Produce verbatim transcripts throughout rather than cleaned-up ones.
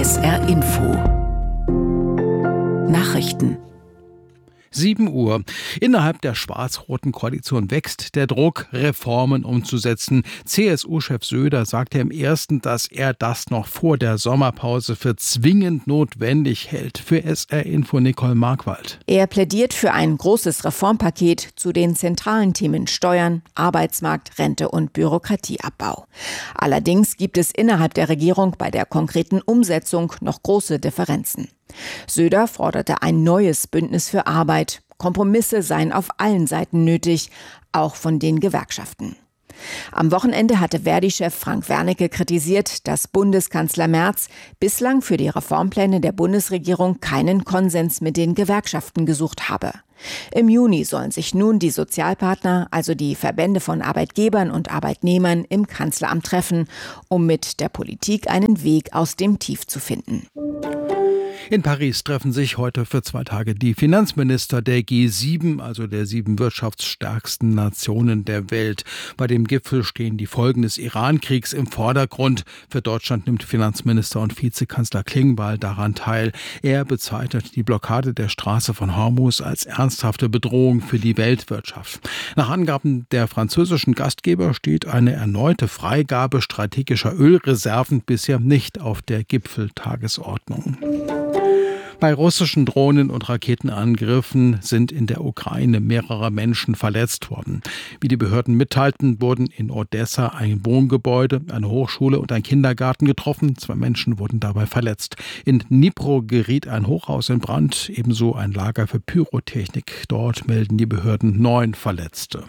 S R Info Nachrichten. sieben Uhr. Innerhalb der schwarz-roten Koalition wächst der Druck, Reformen umzusetzen. C S U-Chef Söder sagte im Ersten, dass er das noch vor der Sommerpause für zwingend notwendig hält. Für S R-Info Nicole Markwald. Er plädiert für ein großes Reformpaket zu den zentralen Themen Steuern, Arbeitsmarkt, Rente und Bürokratieabbau. Allerdings gibt es innerhalb der Regierung bei der konkreten Umsetzung noch große Differenzen. Söder forderte ein neues Bündnis für Arbeit. Kompromisse seien auf allen Seiten nötig, auch von den Gewerkschaften. Am Wochenende hatte Verdi-Chef Frank Wernicke kritisiert, dass Bundeskanzler Merz bislang für die Reformpläne der Bundesregierung keinen Konsens mit den Gewerkschaften gesucht habe. Im Juni sollen sich nun die Sozialpartner, also die Verbände von Arbeitgebern und Arbeitnehmern, im Kanzleramt treffen, um mit der Politik einen Weg aus dem Tief zu finden. In Paris treffen sich heute für zwei Tage die Finanzminister der G sieben, also der sieben wirtschaftsstärksten Nationen der Welt. Bei dem Gipfel stehen die Folgen des Iran-Kriegs im Vordergrund. Für Deutschland nimmt Finanzminister und Vizekanzler Klingbeil daran teil. Er bezeichnet die Blockade der Straße von Hormuz als ernsthafte Bedrohung für die Weltwirtschaft. Nach Angaben der französischen Gastgeber steht eine erneute Freigabe strategischer Ölreserven bisher nicht auf der Gipfeltagesordnung. Bei russischen Drohnen- und Raketenangriffen sind in der Ukraine mehrere Menschen verletzt worden. Wie die Behörden mitteilten, wurden in Odessa ein Wohngebäude, eine Hochschule und ein Kindergarten getroffen. Zwei Menschen wurden dabei verletzt. In Dnipro geriet ein Hochhaus in Brand, ebenso ein Lager für Pyrotechnik. Dort melden die Behörden neun Verletzte.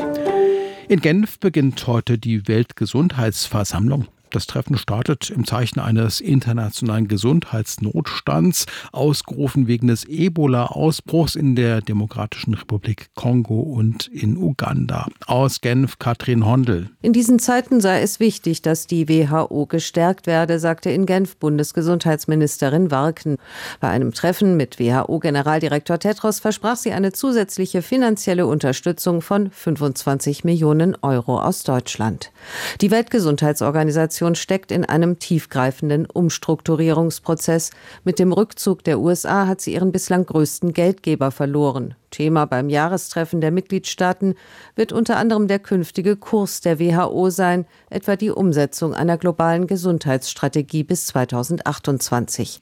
In Genf beginnt heute die Weltgesundheitsversammlung. Das Treffen startet im Zeichen eines internationalen Gesundheitsnotstands, ausgerufen wegen des Ebola-Ausbruchs in der Demokratischen Republik Kongo und in Uganda. Aus Genf, Katrin Hondel. In diesen Zeiten sei es wichtig, dass die W H O gestärkt werde, sagte in Genf Bundesgesundheitsministerin Warken. Bei einem Treffen mit W H O-Generaldirektor Tedros versprach sie eine zusätzliche finanzielle Unterstützung von fünfundzwanzig Millionen Euro aus Deutschland. Die Weltgesundheitsorganisation steckt in einem tiefgreifenden Umstrukturierungsprozess. Mit dem Rückzug der U S A hat sie ihren bislang größten Geldgeber verloren. Thema beim Jahrestreffen der Mitgliedstaaten wird unter anderem der künftige Kurs der W H O sein, etwa die Umsetzung einer globalen Gesundheitsstrategie bis zweitausendachtundzwanzig.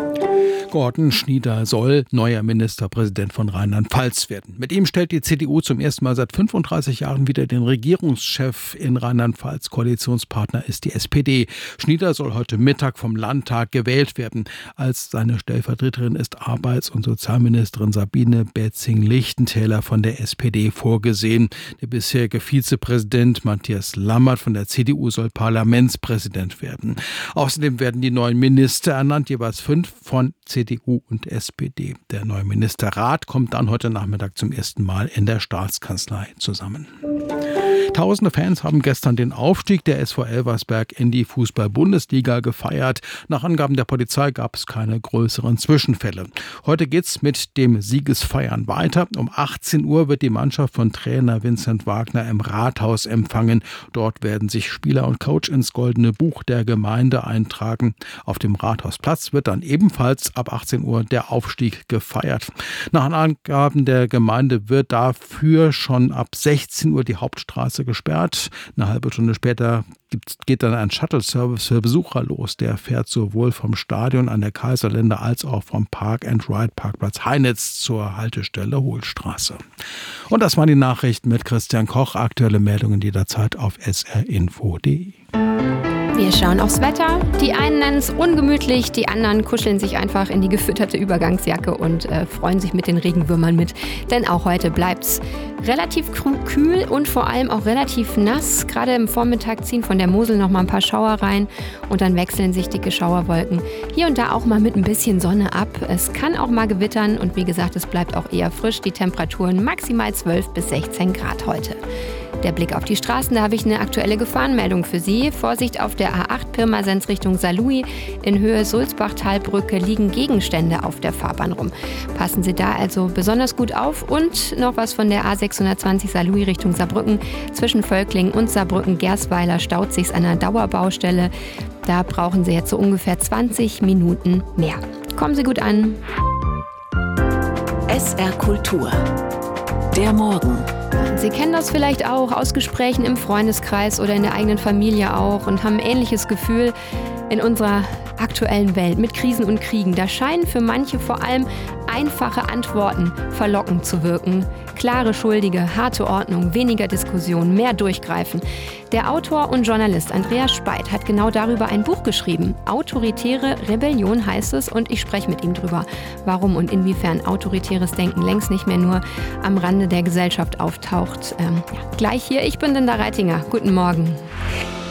Gordon Schnieder soll neuer Ministerpräsident von Rheinland-Pfalz werden. Mit ihm stellt die C D U zum ersten Mal seit fünfunddreißig Jahren wieder den Regierungschef in Rheinland-Pfalz. Koalitionspartner ist die S P D. Schnieder soll heute Mittag vom Landtag gewählt werden. Als seine Stellvertreterin ist Arbeits- und Sozialministerin Sabine Betzing-Lichtentäler von der S P D vorgesehen. Der bisherige Vizepräsident Matthias Lammert von der C D U soll Parlamentspräsident werden. Außerdem werden die neuen Minister ernannt, jeweils fünf von C D U und S P D. Der neue Ministerrat kommt dann heute Nachmittag zum ersten Mal in der Staatskanzlei zusammen. Tausende Fans haben gestern den Aufstieg der S V Elversberg in die Fußball-Bundesliga gefeiert. Nach Angaben der Polizei gab es keine größeren Zwischenfälle. Heute geht's mit dem Siegesfeiern weiter. Um achtzehn Uhr wird die Mannschaft von Trainer Vincent Wagner im Rathaus empfangen. Dort werden sich Spieler und Coach ins Goldene Buch der Gemeinde eintragen. Auf dem Rathausplatz wird dann ebenfalls ab achtzehn Uhr der Aufstieg gefeiert. Nach Angaben der Gemeinde wird dafür schon ab sechzehn Uhr die Hauptstraße gesperrt. Eine halbe Stunde später geht dann ein Shuttle-Service für Besucher los. Der fährt sowohl vom Stadion an der Kaiserlinde als auch vom Park-and-Ride-Parkplatz Heinitz zur Haltestelle Hohlstraße. Und das waren die Nachrichten mit Christian Koch. Aktuelle Meldungen jederzeit auf s r info punkt d e. Wir schauen aufs Wetter. Die einen nennen es ungemütlich, die anderen kuscheln sich einfach in die gefütterte Übergangsjacke und äh, freuen sich mit den Regenwürmern mit. Denn auch heute bleibt es relativ kühl und vor allem auch relativ nass. Gerade im Vormittag ziehen von der Mosel noch mal ein paar Schauer rein und dann wechseln sich dicke Schauerwolken hier und da auch mal mit ein bisschen Sonne ab. Es kann auch mal gewittern und wie gesagt, es bleibt auch eher frisch. Die Temperaturen maximal zwölf bis sechzehn Grad heute. Der Blick auf die Straßen, da habe ich eine aktuelle Gefahrenmeldung für Sie. Vorsicht auf der A acht Pirmasens Richtung Saarlouis. In Höhe Sulzbachtalbrücke liegen Gegenstände auf der Fahrbahn rum. Passen Sie da also besonders gut auf. Und noch was von der A sechshundertzwanzig Saarlouis Richtung Saarbrücken. Zwischen Völklingen und Saarbrücken-Gersweiler staut sich's an einer Dauerbaustelle. Da brauchen Sie jetzt so ungefähr zwanzig Minuten mehr. Kommen Sie gut an. S R Kultur. Der Morgen. Sie kennen das vielleicht auch aus Gesprächen im Freundeskreis oder in der eigenen Familie auch und haben ein ähnliches Gefühl in unserer aktuellen Welt mit Krisen und Kriegen. Da scheinen für manche vor allem einfache Antworten verlockend zu wirken. Klare Schuldige, harte Ordnung, weniger Diskussion, mehr Durchgreifen. Der Autor und Journalist Andreas Speit hat genau darüber ein Buch geschrieben. Autoritäre Rebellion heißt es und ich spreche mit ihm drüber, warum und inwiefern autoritäres Denken längst nicht mehr nur am Rande der Gesellschaft auftaucht. Ähm, ja, gleich hier, ich bin Linda Reitinger. Guten Morgen.